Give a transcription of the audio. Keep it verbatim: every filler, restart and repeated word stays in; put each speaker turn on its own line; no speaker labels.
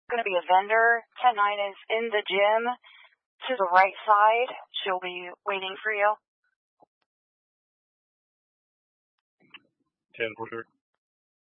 going to be a vendor. ten nine is in the gym to the right side. She'll be waiting for you.
ten four three.